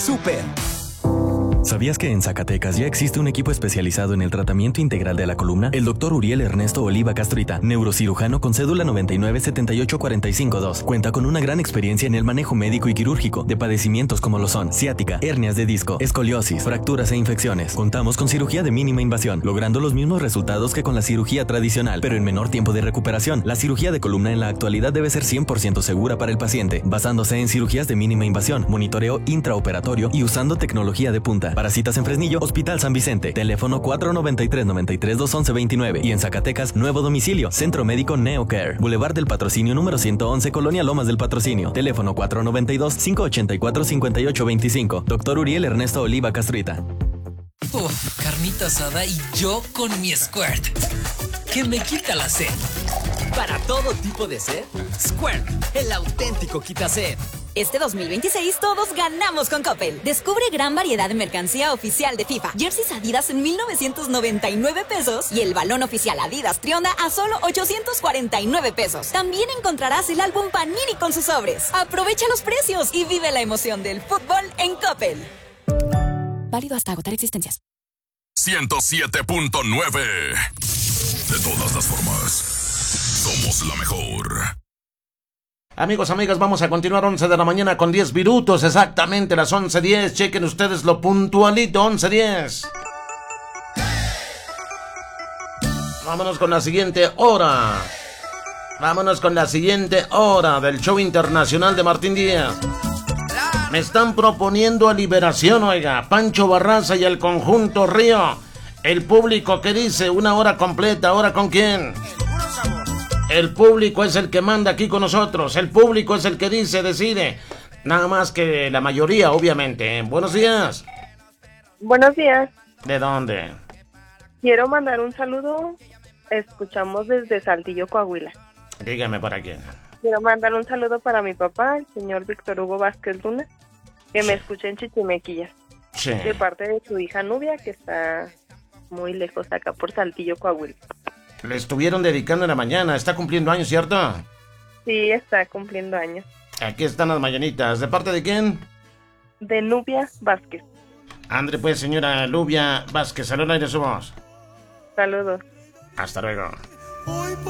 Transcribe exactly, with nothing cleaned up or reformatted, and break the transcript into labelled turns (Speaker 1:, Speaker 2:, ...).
Speaker 1: Súper.
Speaker 2: ¿Sabías que en Zacatecas ya existe un equipo especializado en el tratamiento integral de la columna? El doctor Uriel Ernesto Oliva Castruita, neurocirujano con cédula noventa y nueve setenta y ocho cuarenta y cinco dos, cuenta con una gran experiencia en el manejo médico y quirúrgico de padecimientos como lo son ciática, hernias de disco, escoliosis, fracturas e infecciones. Contamos con cirugía de mínima invasión, logrando los mismos resultados que con la cirugía tradicional, pero en menor tiempo de recuperación. La cirugía de columna en la actualidad debe ser cien por ciento segura para el paciente, basándose en cirugías de mínima invasión, monitoreo intraoperatorio y usando tecnología de punta. Para citas en Fresnillo, Hospital San Vicente, teléfono cuatro noventa y tres, noventa y tres, doscientos once, veintinueve. Y en Zacatecas, nuevo domicilio, Centro Médico NeoCare, Boulevard del Patrocinio número ciento once, Colonia Lomas del Patrocinio, teléfono cuatro noventa y dos, cinco ochenta y cuatro, cincuenta y ocho veinticinco. Doctor Uriel Ernesto Oliva Castruita.
Speaker 3: Uf, carnita asada y yo con mi Squirt, que me quita la sed.
Speaker 1: Para todo tipo de sed, Squirt, el auténtico quita-sed.
Speaker 4: Este dos mil veintiséis todos ganamos con Coppel. Descubre gran variedad de mercancía oficial de FIFA. Jerseys Adidas en mil novecientos noventa y nueve pesos y el balón oficial Adidas Trionda a solo ochocientos cuarenta y nueve pesos. También encontrarás el álbum Panini con sus sobres. Aprovecha los precios y vive la emoción del fútbol en Coppel. Válido hasta agotar existencias.
Speaker 5: ciento siete punto nueve. De todas las formas, somos la mejor.
Speaker 6: Amigos, amigas, vamos a continuar once de la mañana con diez minutos, exactamente las once diez. Chequen ustedes lo puntualito, once diez. Vámonos con la siguiente hora. Vámonos con la siguiente hora del show internacional de Martín Díaz. Me están proponiendo a Liberación, oiga, Pancho Barraza y el conjunto Río. El público que dice una hora completa, ¿ahora con quién? El público es el que manda aquí con nosotros. El público es el que dice, decide. Nada más que la mayoría, obviamente. Buenos días.
Speaker 7: Buenos días.
Speaker 6: ¿De dónde?
Speaker 7: Quiero mandar un saludo. Escuchamos desde Saltillo, Coahuila.
Speaker 6: Dígame para quién.
Speaker 7: Quiero mandar un saludo para mi papá, el señor Víctor Hugo Vázquez Luna, que me escucha en Chichimequilla.
Speaker 6: Sí.
Speaker 7: De parte de su hija Nubia, que está muy lejos acá por Saltillo, Coahuila.
Speaker 6: Le estuvieron dedicando en la mañana. Está cumpliendo años, ¿cierto?
Speaker 7: Sí, está cumpliendo años.
Speaker 6: Aquí están las mañanitas. ¿De parte de quién?
Speaker 7: De Nubia Vázquez.
Speaker 6: Andre, pues, señora Nubia Vázquez. Saludos, aire su voz.
Speaker 7: Saludos.
Speaker 6: Hasta luego.